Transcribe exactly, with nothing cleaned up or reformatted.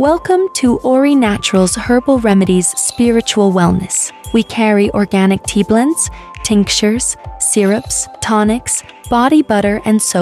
Welcome to Ori Naturals Herbal Remedies Spiritual Wellness. We carry organic tea blends, tinctures, syrups, tonics, body butter, and soaps.